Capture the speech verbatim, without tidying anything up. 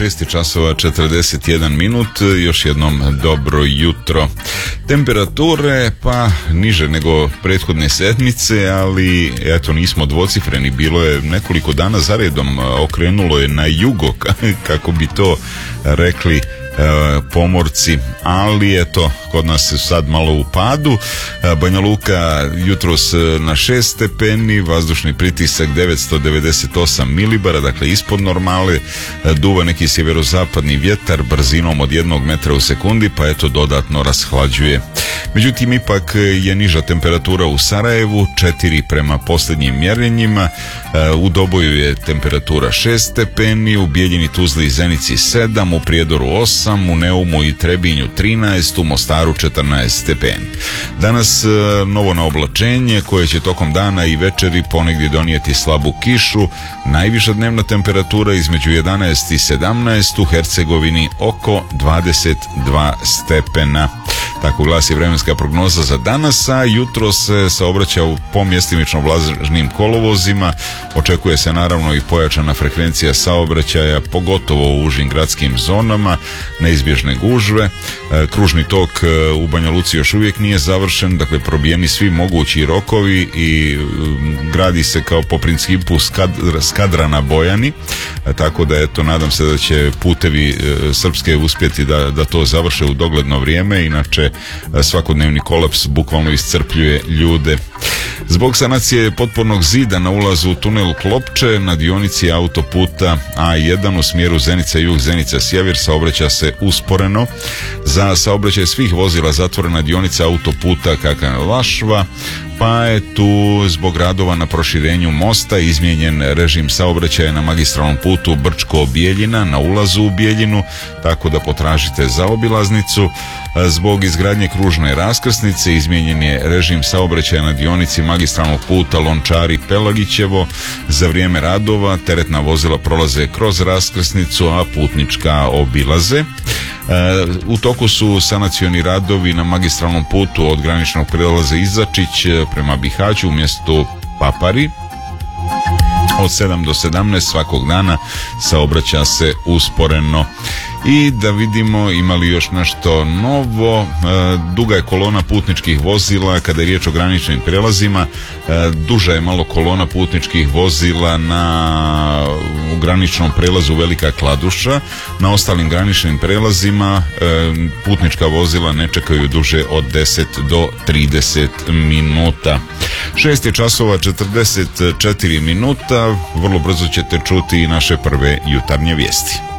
šest je časova četrdeset jedan minut, još jednom dobro jutro. Temperature pa niže nego prethodne sedmice, ali eto nismo dvocifreni, bilo je nekoliko dana zaredom, okrenulo je na jugo, kako bi to rekli pomorci, ali eto kod nas je sad malo u padu. Banja Luka jutros na šest stepeni, vazdušni pritisak devetsto devedeset osam milibara, dakle ispod normale, duva neki sjeverozapadni vjetar brzinom od jednog metra u sekundi, pa eto dodatno rashlađuje. Međutim, ipak je niža temperatura u Sarajevu, četiri prema posljednjim mjerenjima, u Doboju je temperatura šest stepeni, u Bijeljini, Tuzli i Zenici sedam, u Prijedoru osam, u Neumu i Trebinju trinaest, u Mostaru četrnaest stepeni. Danas novo naoblačenje koje će tokom dana i večeri ponegdje donijeti slabu kišu, najviša dnevna temperatura između jedanaest i sedamnaest, u Hercegovini oko dvadeset dva stepena. Tako glasi vremenska prognoza za danas, a jutro se saobraća po mjestimično vlažnim kolovozima. Očekuje se naravno i pojačana frekvencija saobraćaja, pogotovo u užim gradskim zonama, neizbježne gužve. Kružni tok u Banja Luci još uvijek nije završen, dakle probijeni svi mogući rokovi i gradi se kao po principu Skadra na Bojani, tako da eto nadam se da će putevi srpske uspjeti da, da to završe u dogledno vrijeme, inače svakodnevni kolaps bukvalno iscrpljuje ljude. Zbog sanacije potpornog zida na ulazu u tunel Klopče na dionici autoputa A jedan u smjeru Zenica-jug, Zenica-sjever saobraća se usporeno. Za saobraćaj svih vozila zatvorena dionica autoputa Kakan-Lašva, pa je tu zbog radova na proširenju mosta izmijenjen režim saobraćaja na magistralnom putu Brčko-Bijeljina na ulazu u Bijeljinu, tako da potražite zaobilaznicu. Zbog izgradnje kružne raskrsnice izmijenjen je režim saobraćaja na dionici magistralnog puta Lončari-Pelagićevo. Za vrijeme radova teretna vozila prolaze kroz raskrsnicu, a putnička obilaze. U toku su sanacioni radovi na magistralnom putu od graničnog prijelaza Izačić prema Bihaću u mjestu Papari. Od sedam do sedamnaest svakog dana saobraća se usporeno. I da vidimo ima li još nešto novo. E, duga je kolona putničkih vozila kada je riječ o graničnim prijelazima. E, duža je malo kolona putničkih vozila na u graničnom prijelazu Velika Kladuša. Na ostalim graničnim prijelazima e, putnička vozila ne čekaju duže od deset do trideset minuta. šest je časova četrdeset četiri minuta. Vrlo brzo ćete čuti i naše prve jutarnje vijesti.